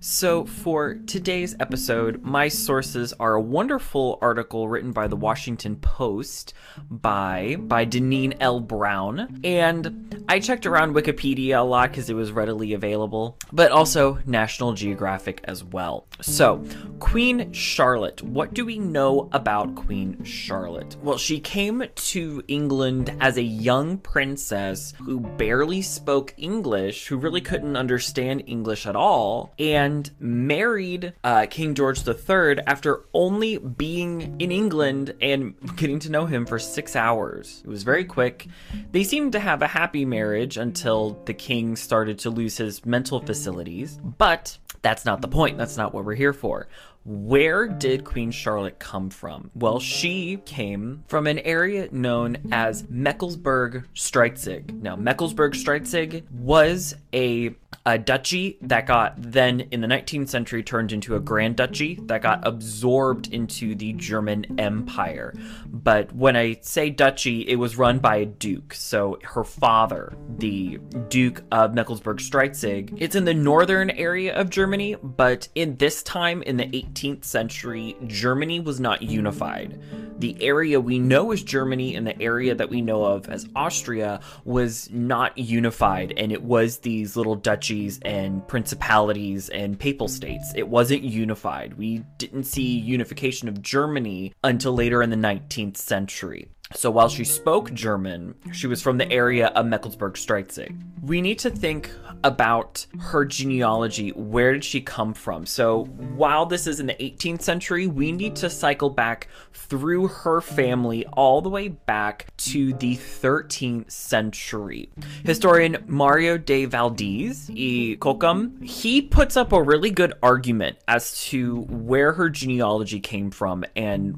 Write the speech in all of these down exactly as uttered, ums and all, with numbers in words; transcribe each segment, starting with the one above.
So, for today's episode, my sources are a wonderful article written by the Washington Post by by Deneen L. Brown, and I checked around Wikipedia a lot because it was readily available, but also National Geographic as well. So, Queen Charlotte. What do we know about Queen Charlotte? Well, she came to England as a young princess who barely spoke English, who really couldn't understand English at all, and married uh, King George the Third after only being in England and getting to know him for six hours. It was very quick. They seemed to have a happy marriage until the king started to lose his mental facilities, but that's not the point. That's not what we're here for. Where did Queen Charlotte come from? Well, she came from an area known as Mecklenburg-Strelzig. Now, Mecklenburg-Strelzig was a, a duchy that got then in the nineteenth century turned into a grand duchy that got absorbed into the German Empire. But when I say duchy, it was run by a duke. So her father, the Duke of Mecklenburg-Strelzig, it's in the northern area of Germany, but in this time in the eighteenth century, Germany was not unified. The area we know as Germany and the area that we know of as Austria was not unified, and it was these little duchies and principalities and papal states. It wasn't unified. We didn't see unification of Germany until later in the nineteenth century. So while she spoke German, she was from the area of Mecklenburg-Strelzig. We need to think about her genealogy. Where did she come from? So while this is in the eighteenth century, we need to cycle back through her family all the way back to the thirteenth century. Historian Mario de Valdez y Cocom, he puts up a really good argument as to where her genealogy came from and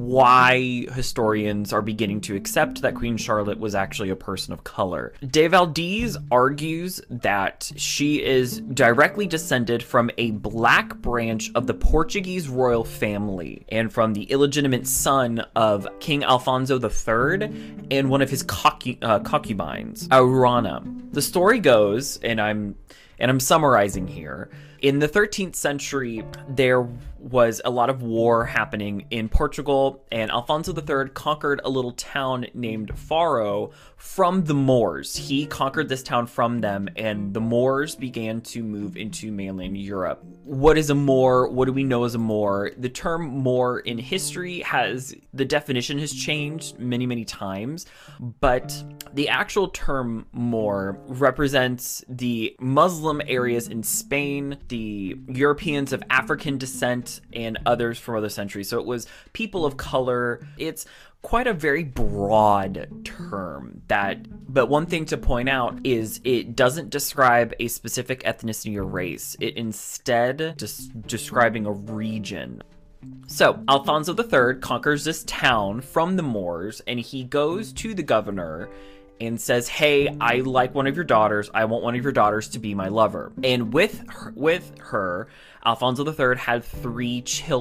why historians are beginning to accept that Queen Charlotte was actually a person of color. De Valdez argues that she is directly descended from a black branch of the Portuguese royal family and from the illegitimate son of King Alfonso the Third and one of his concu- uh, concubines, Aurora. The story goes, and I'm and I'm summarizing here, in the thirteenth century, there was a lot of war happening in Portugal, and Alfonso the Third conquered a little town named Faro from the Moors. He conquered this town from them, and the Moors began to move into mainland Europe. What is a Moor? What do we know as a Moor? The term Moor in history has, the definition has changed many, many times, but the actual term Moor represents the Muslim areas in Spain, the Europeans of African descent, and others from other centuries. So it was people of color. It's quite a very broad term that, but one thing to point out is it doesn't describe a specific ethnicity or race. It instead just describing a region. So Alfonso the Third conquers this town from the Moors, and he goes to the governor and says, hey, I like one of your daughters. I want one of your daughters to be my lover. And with her, with her Alfonso the Third had three children.